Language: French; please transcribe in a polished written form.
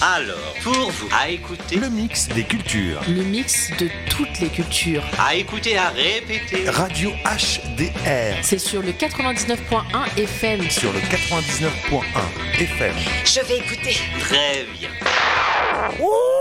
Alors, pour vous, à écouter, Le mix des cultures. Le mix de toutes les cultures. à écouter, à répéter. Radio HDR. C'est sur le 99.1 FM. Sur le 99.1 FM. Je vais écouter. Très bien. Ouh